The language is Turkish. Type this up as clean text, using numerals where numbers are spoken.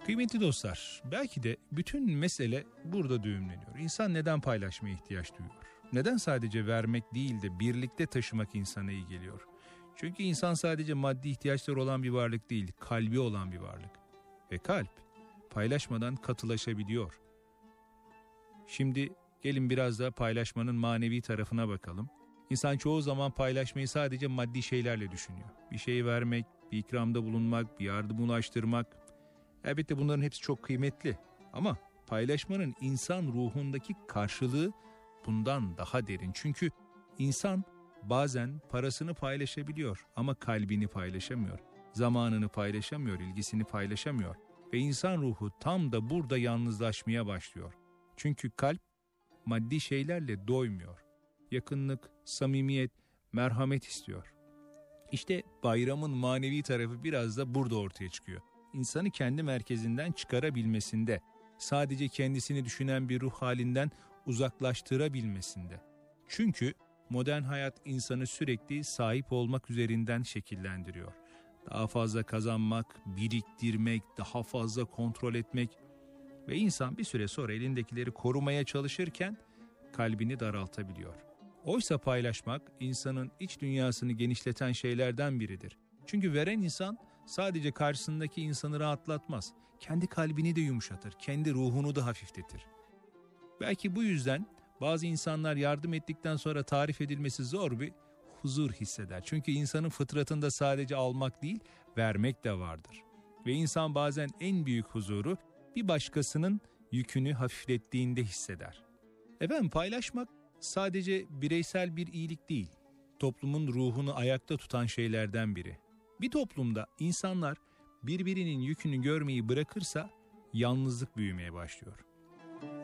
Kıymetli dostlar, belki de bütün mesele burada düğümleniyor. İnsan neden paylaşmaya ihtiyaç duyuyor? Neden sadece vermek değil de birlikte taşımak insana iyi geliyor? Çünkü insan sadece maddi ihtiyaçları olan bir varlık değil, kalbi olan bir varlık. Ve kalp paylaşmadan katılaşabiliyor. Şimdi gelin biraz da paylaşmanın manevi tarafına bakalım. İnsan çoğu zaman paylaşmayı sadece maddi şeylerle düşünüyor. Bir şey vermek, bir ikramda bulunmak, bir yardım ulaştırmak. Elbette bunların hepsi çok kıymetli. Ama paylaşmanın insan ruhundaki karşılığı bundan daha derin. Çünkü insan bazen parasını paylaşabiliyor ama kalbini paylaşamıyor. Zamanını paylaşamıyor, ilgisini paylaşamıyor. Ve insan ruhu tam da burada yalnızlaşmaya başlıyor. Çünkü kalp maddi şeylerle doymuyor. Yakınlık, samimiyet, merhamet istiyor. İşte bayramın manevi tarafı biraz da burada ortaya çıkıyor. İnsanı kendi merkezinden çıkarabilmesinde, sadece kendisini düşünen bir ruh halinden uzaklaştırabilmesinde. Çünkü modern hayat insanı sürekli sahip olmak üzerinden şekillendiriyor. Daha fazla kazanmak, biriktirmek, daha fazla kontrol etmek ve insan bir süre sonra elindekileri korumaya çalışırken kalbini daraltabiliyor. Oysa paylaşmak insanın iç dünyasını genişleten şeylerden biridir. Çünkü veren insan sadece karşısındaki insanı rahatlatmaz. Kendi kalbini de yumuşatır, kendi ruhunu da hafifletir. Belki bu yüzden bazı insanlar yardım ettikten sonra tarif edilmesi zor bir huzur hisseder. Çünkü insanın fıtratında sadece almak değil, vermek de vardır. Ve insan bazen en büyük huzuru bir başkasının yükünü hafiflettiğinde hisseder. Efendim, paylaşmak sadece bireysel bir iyilik değil, toplumun ruhunu ayakta tutan şeylerden biri. Bir toplumda insanlar birbirinin yükünü görmeyi bırakırsa yalnızlık büyümeye başlıyor.